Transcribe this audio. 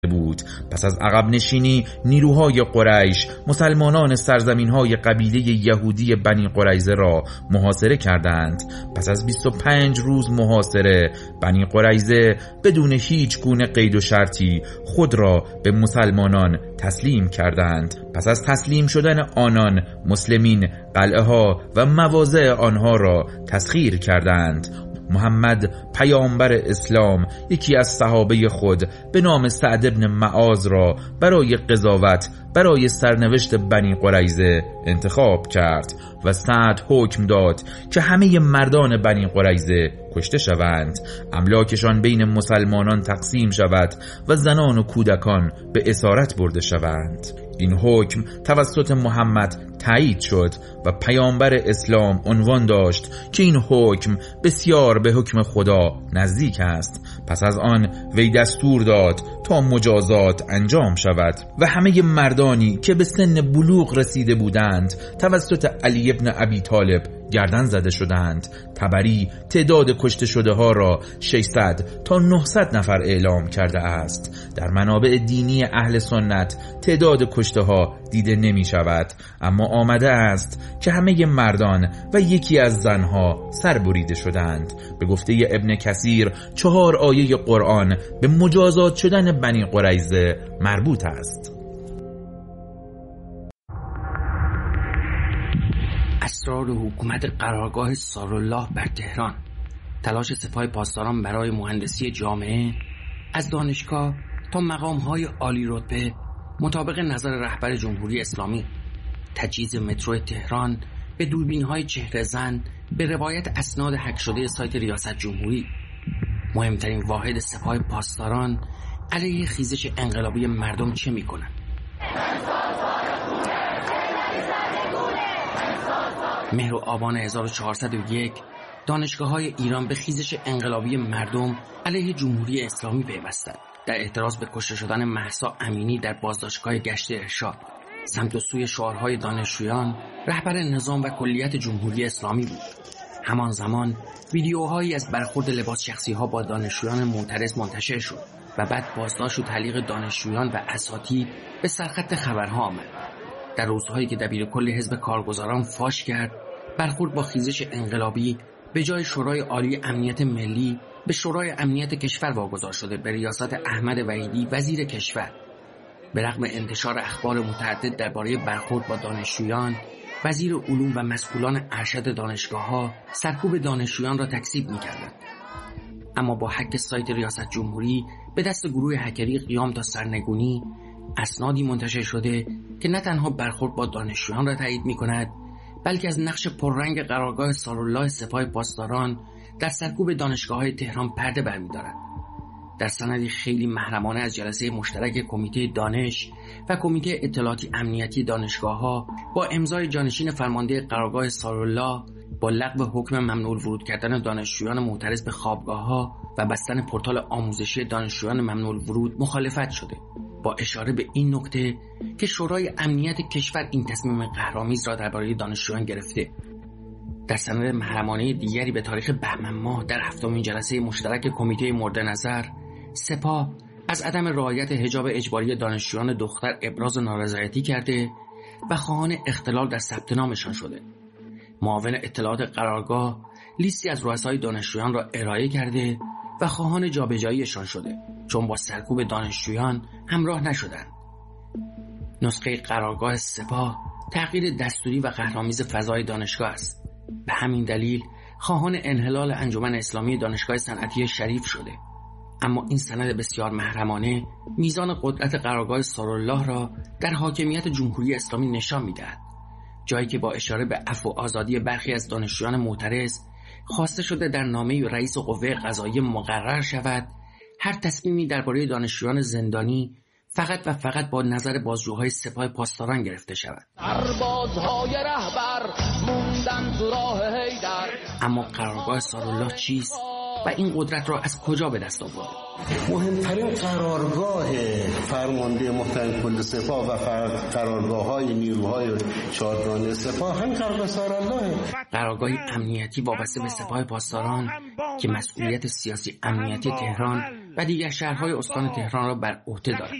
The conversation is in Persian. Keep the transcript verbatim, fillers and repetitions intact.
بود. پس از عقب نشینی نیروهای قریش مسلمانان سرزمین‌های قبیله یهودی بنی قریظه را محاصره کردند. پس از بیست و پنج روز محاصره بنی قریظه بدون هیچ گونه قید و شرطی خود را به مسلمانان تسلیم کردند. پس از تسلیم شدن آنان مسلمین قلعه ها و مواضع آنها را تسخیر کردند. محمد پیامبر اسلام یکی از صحابه خود به نام سعد بن معاذ را برای قضاوت برای سرنوشت بنی قریظه انتخاب کرد و سعد حکم داد که همه مردان بنی قریظه کشته شوند، املاکشان بین مسلمانان تقسیم شود و زنان و کودکان به اسارت برده شوند. این حکم توسط محمد تایید شد و پیامبر اسلام عنوان داشت که این حکم بسیار به حکم خدا نزدیک است. پس از آن وی دستور داد تا مجازات انجام شود و همه مردانی که به سن بلوغ رسیده بودند توسط علی ابن ابی طالب گردن زده شدند. طبری تعداد کشته شده ها را ششصد تا نهصد نفر اعلام کرده است. در منابع دینی اهل سنت تعداد کشته ها دیده نمی شود، اما آمده است که همه مردان و یکی از زنها سر بریده شدند. به گفته ابن کثیر چهار آیه قرآن به مجازات شدن بنی قریظه مربوط است. اسرار حکومت قرارگاه سارالله بر تهران، تلاش سپاه پاسداران برای مهندسی جامعه از دانشگاه تا مقام‌های عالی رتبه مطابق نظر رهبر جمهوری اسلامی، تجهیز مترو تهران به دوربین‌های چهره زن به روایت اسناد هک شده سایت ریاست جمهوری، مهمترین واحد سپاه پاسداران علیه خیزش انقلابی مردم چه می‌کنند؟ مهر و آبان هزار و چهارصد و یک دانشگاه‌های ایران به خیزش انقلابی مردم علیه جمهوری اسلامی پیوستند. در اعتراض به کشته شدن مهسا امینی در بازداشتگاه گشت ارشاد، سمت و سوی شعارهای دانشجویان رهبر نظام و کلیت جمهوری اسلامی بود. همان زمان ویدیوهایی از برخورد لباس شخصی‌ها با دانشجویان معترض منتشر شد و بعد بازداشت و تعلیق دانشجویان و اساتید به سرخط خبرها آمد. در روزهایی که دبیرکل حزب کارگزاران فاش کرد برخورد با خیزش انقلابی به جای شورای عالی امنیت ملی به شورای امنیت کشور واگذار شده به ریاست احمد وحیدی وزیر کشور. به رغم انتشار اخبار متعدد درباره برخورد با دانشجویان، وزیر علوم و مسئولان ارشد دانشگاه‌ها سرکوب دانشجویان را تکذیب می‌کردند. اما با هک سایت ریاست جمهوری به دست گروه هکری قیام تا سرنگونی، اسنادی منتشر شده که نه تنها برخورد با دانشجویان را تایید می‌کند، بلکه از نقش پررنگ قرارگاه سارالله سپاه پاسداران در سرکوب دانشگاه‌های تهران پرده برمی‌دارد. در سندی خیلی محرمانه از جلسه مشترک کمیته دانش و کمیته اطلاعاتی امنیتی دانشگاه‌ها با امضای جانشین فرمانده قرارگاه سارالله با لغو حکم ممنوع الورود کردن دانشجویان معترض به خوابگاه‌ها و بستن پورتال آموزشی دانشجویان ممنوع الورود مخالفت شده، با اشاره به این نکته که شورای امنیت کشور این تصمیم قهرآمیز را درباره دانشجویان گرفته. در سند محرمانه دیگری به تاریخ بهمن ماه در هفتمین جلسه مشترک کمیته مورد نظر، سپاه از عدم رعایت حجاب اجباری دانشجویان دختر ابراز نارضایتی کرده و خواهان اختلال در ثبت نامشان شده. معاون اطلاعات قرارگاه لیستی از رؤسای دانشجویان را ارائه کرده و خواهان جابجاییشان شده چون با سرکوب دانشجویان همراه نشدند. نسخه قرارگاه سپاه تغییر دستوری و قهرآمیز فضای دانشگاه است. به همین دلیل خواهان انحلال انجمن اسلامی دانشگاه صنعتی شریف شده. اما این سند بسیار محرمانه میزان قدرت قرارگاه سارالله را در حاکمیت جمهوری اسلامی نشان می‌دهد، جایی که با اشاره به عفو و آزادی برخی از دانشجویان معترض خواسته شده در نامه رئیس قوه قضاییه مقرر شود هر تصمیمی درباره دانشجویان زندانی فقط و فقط با نظر بازجوهای سپاه پاسداران گرفته شود. سربازهای رهبر موندن تو راه حیدر. اما قرارگاه سارالله چیست و این قدرت را از کجا به دست آورد؟ مهمترین قرارگاه فرمانده محترم کل سپاه و قرارگاه‌های نیروهای چهارگانه سپاه هم قرارگاه سارالله، قرارگاه امنیتی وابسته به سپاه پاسداران که مسئولیت سیاسی امنیتی تهران و دیگر شهرهای استان تهران را بر عهده دارد.